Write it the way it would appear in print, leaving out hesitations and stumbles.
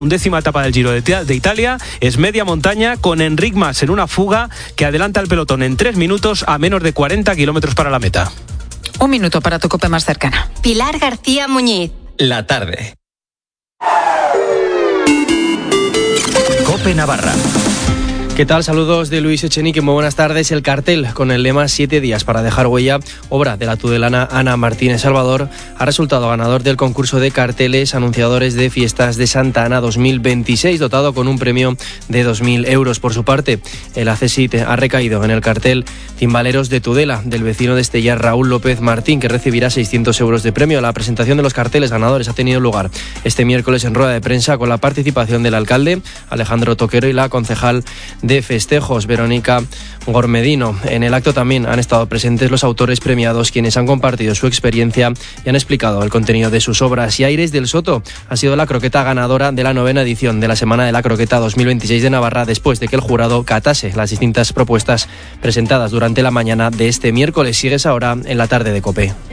Undécima etapa del Giro de Italia, es media montaña con Enric Mas en una fuga que adelanta al pelotón en 3 minutos a menos de 40 kilómetros para la meta. 1 minuto para tu COPE más cercana. Pilar García Muñiz. La tarde. COPE Navarra. ¿Qué tal? Saludos de Luis Echenique, muy buenas tardes. El cartel con el lema 7 días para dejar huella, obra de la tudelana Ana Martínez Salvador, ha resultado ganador del concurso de carteles anunciadores de Fiestas de Santa Ana 2026, dotado con un premio de 2.000 euros. Por su parte, el ACSIT ha recaído en el cartel Timbaleros de Tudela, del vecino de Estellar Raúl López Martín, que recibirá 600 euros de premio. La presentación de los carteles ganadores ha tenido lugar este miércoles en rueda de prensa con la participación del alcalde Alejandro Toquero y la concejal de festejos, Verónica Gormedino. En el acto también han estado presentes los autores premiados, quienes han compartido su experiencia y han explicado el contenido de sus obras. Y Aires del Soto ha sido la croqueta ganadora de la 9ª edición de la Semana de la Croqueta 2026 de Navarra, después de que el jurado catase las distintas propuestas presentadas durante la mañana de este miércoles. Sigues ahora en la tarde de COPE.